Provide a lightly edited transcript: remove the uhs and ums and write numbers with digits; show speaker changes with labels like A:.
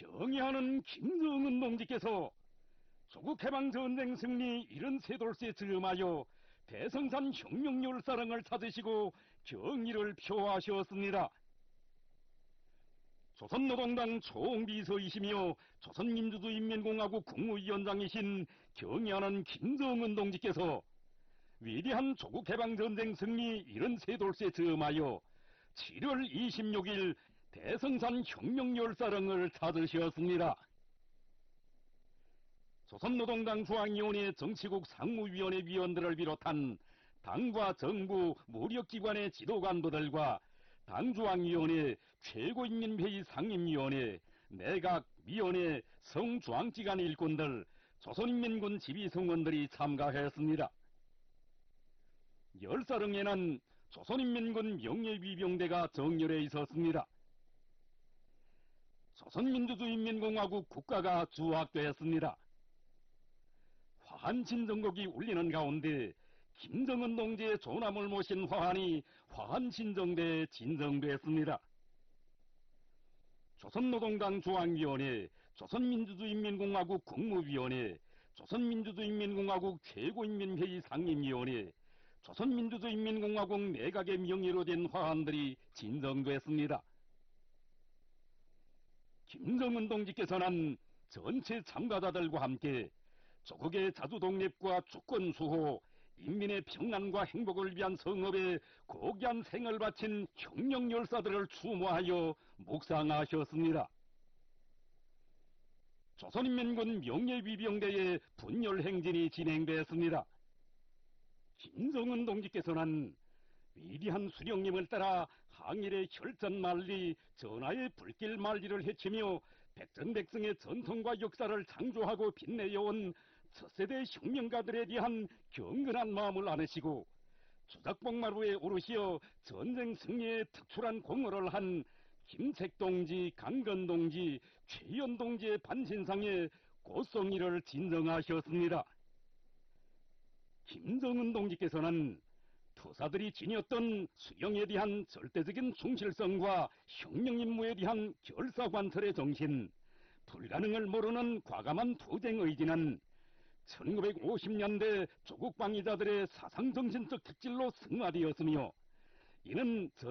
A: 경애하는 김정은 동지께서 조국해방전쟁 승리 73돌째 즈음하여 대성산 혁명열사랑을 찾으시고 경의를 표하셨습니다. 조선노동당 총비서이시며 조선민주주의인민공화국 국무위원장이신 경애하는 김정은 동지께서 위대한 조국해방전쟁 승리 73돌째 즈음하여 7월 26일 대성산 혁명열사랑을 찾으셨습니다. 조선노동당 중앙위원회 정치국 상무위원회 위원들을 비롯한 당과 정부 무력기관의 지도관부들과 당중앙위원회, 최고인민회의 상임위원회, 내각위원회, 성중앙기관 일꾼들, 조선인민군 지휘성원들이 참가했습니다. 열사령에는 조선인민군 명예위병대가 정렬해 있었습니다. 조선민주주의인민공화국 국가가 주악되었습니다. 화한진정곡이 울리는 가운데 김정은 동지의 조남을 모신 화환이 화한진정대에 진정됐습니다. 조선노동당 중앙위원회, 조선민주주의인민공화국 국무위원회, 조선민주주의인민공화국 최고인민회의 상임위원회, 조선민주주의인민공화국 내각의 명의로 된 화환들이 진정됐습니다. 김정은 동지께서는 전체 참가자들과 함께 조국의 자주독립과 주권수호, 인민의 평안과 행복을 위한 성업에 고귀한 생을 바친 혁명열사들을 추모하여 묵상하셨습니다. 조선인민군 명예위병대의 분열행진이 진행되었습니다. 김정은 동지께서는 위대한 수령님을 따라 항일의 혈전만리, 전하의 불길만리를 헤치며 백전백승의 전통과 역사를 창조하고 빛내어온 첫세대 혁명가들에 대한 경건한 마음을 안으시고 주작복마루에 오르시어 전쟁 승리에 특출한 공헌을 한 김책동지, 강건동지, 최연동지의 반신상에 고성의를 진정하셨습니다. 김정은 동지께서는 투사들이 지녔던 수령에 대한 절대적인 충실성과 혁명임무에 대한 결사관철의 정신, 불가능을 모르는 과감한 투쟁 의지는 1950년대 조국방위자들의 사상정신적 특질로 승화되었으며 이는